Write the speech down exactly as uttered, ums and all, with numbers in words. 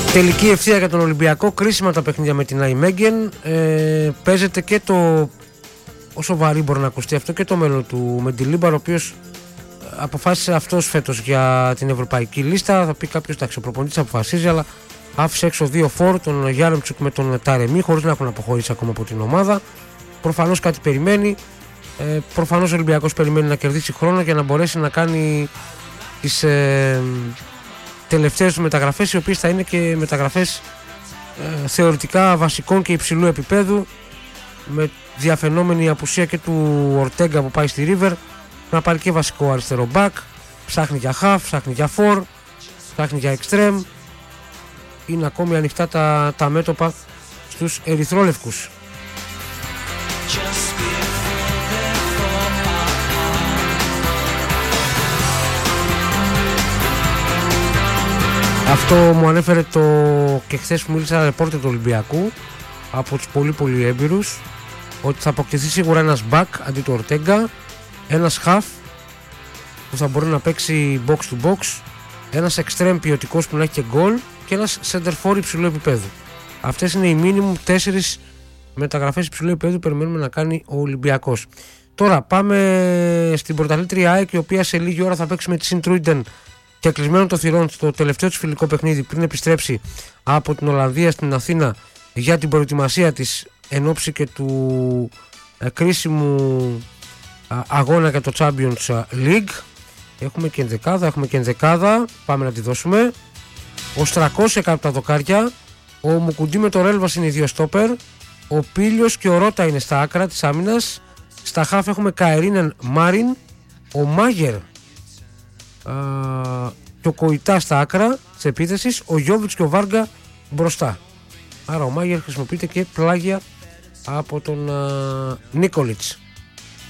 Τελική ευθεία για τον Ολυμπιακό, κρίσιμα τα παιχνίδια με την Αϊμέγγεν. Ε, παίζεται και το, όσο βαρύ μπορεί να ακουστεί αυτό, και το μέλλον του Μεντιλίμπαρ, ο οποίος αποφάσισε αυτός φέτος για την ευρωπαϊκή λίστα. Θα πει κάποιος, εντάξει, ο προπονητής αποφασίζει, αλλά άφησε έξω δύο φορ, τον Γιάρεμτσουκ με τον Ταρεμί, χωρίς να έχουν αποχωρήσει ακόμα από την ομάδα. Προφανώς κάτι περιμένει. Ε, προφανώς ο Ολυμπιακός περιμένει να κερδίσει χρόνο για να μπορέσει να κάνει τις ε, τελευταίες του μεταγραφές, οι οποίες θα είναι και μεταγραφές ε, θεωρητικά βασικών και υψηλού επίπεδου, με διαφαινόμενη απουσία και του Ορτέγκα που πάει στη Ρίβερ, να πάρει και βασικό αριστερό μπακ. Ψάχνει για half, ψάχνει για φορ, ψάχνει για extreme. Είναι ακόμη ανοιχτά τα, τα μέτωπα στους ερυθρόλευκους. Αυτό μου ανέφερε το και χθες που μίλησα ρεπόρτερ του Ολυμπιακού, από τους πολύ πολύ έμπειρους, ότι θα αποκτηθεί σίγουρα ένας back αντί του Ορτέγκα, ένας half που θα μπορεί να παίξει box to box, ένας extreme ποιοτικός που να έχει και goal και ένας center for υψηλού επίπεδου. Αυτές είναι οι minimum τέσσερις μεταγραφές υψηλού επίπεδου που περιμένουμε να κάνει ο Ολυμπιακός. Τώρα πάμε στην πρωταθλήτρια ΑΕΚ, η οποία σε λίγη ώρα θα παίξει με τη Σιντρούιντεν και κλεισμένο το θυρών στο τελευταίο της φιλικό παιχνίδι πριν επιστρέψει από την Ολλανδία στην Αθήνα για την προετοιμασία της εν ώψη και του ε, κρίσιμου α, αγώνα για το Champions League. Έχουμε και ενδεκάδα, έχουμε και ενδεκάδα, πάμε να τη δώσουμε. Ο Στρακώσια κάτω τα δοκάρια, ο Μουκουντή με το Ρέλβας είναι οι δύο στόπερ, ο Πίλιος και ο Ρότα είναι στα άκρα της άμυνας. Στα χάφ έχουμε Καερίνεν Μάριν, ο Μάγερ Uh, και ο Κοϊτά στα άκρα της επίθεσης, ο Γιώβιτς και ο Βάργα μπροστά. Άρα ο Μάγερ χρησιμοποιείται και πλάγια από τον uh, Νίκολιτς.